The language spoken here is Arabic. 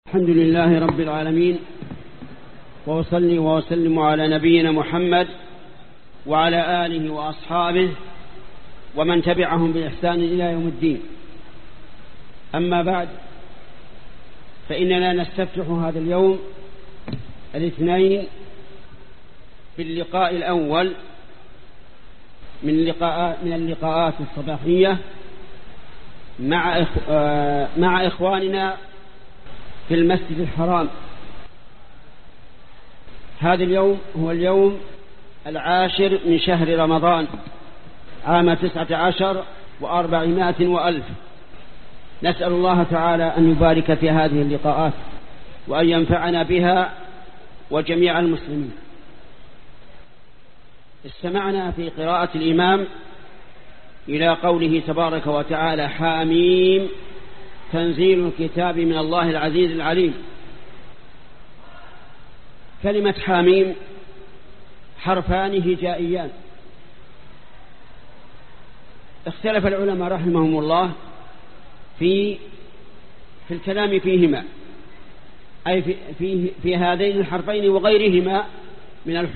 الحمد لله رب العالمين، وأصلي وأسلم على نبينا محمد وعلى آله وأصحابه ومن تبعهم بإحسان إلى يوم الدين. أما بعد، فإننا نستفتح هذا اليوم الاثنين باللقاء الأول من اللقاءات الصباحية مع إخواننا في المسجد الحرام. هذا اليوم هو اليوم 10 من شهر رمضان عام 19 و400 وألف. نسأل الله تعالى أن يبارك في هذه اللقاءات وأن ينفعنا بها وجميع المسلمين. استمعنا في قراءة الإمام إلى قوله تبارك وتعالى: حاميم تنزيل الكتاب من الله العزيز العليم. كلمة حاميم حرفان هجائيان، اختلف العلماء رحمهم الله في الكلام فيهما، أي في هذين الحرفين وغيرهما من الحروف.